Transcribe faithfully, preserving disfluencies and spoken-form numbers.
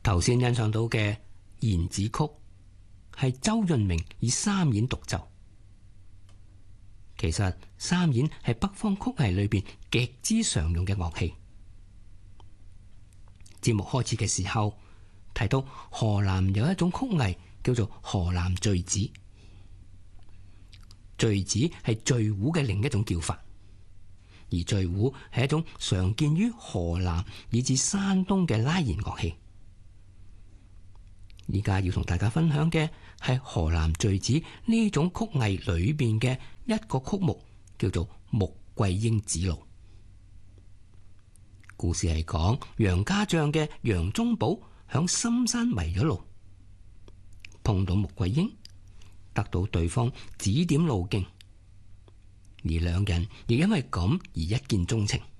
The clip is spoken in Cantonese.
頭先欣賞到嘅《言子曲》係周潤明以三絃獨奏。其實三絃係北方曲藝裏邊極之常用嘅樂器。節目開始嘅時候提到河南有一種曲藝叫做河南墜子，墜子係墜胡嘅另一種叫法，而墜胡係一種常見於河南以至山東嘅拉弦樂器。而家要同大家分享嘅係河南墜子呢種曲藝裏邊嘅一個曲目，叫做《穆桂英指路》。故事係講楊家將嘅楊宗保響深山迷咗路，碰到穆桂英，得到對方指點路徑，而兩人亦因為咁而一見鍾情。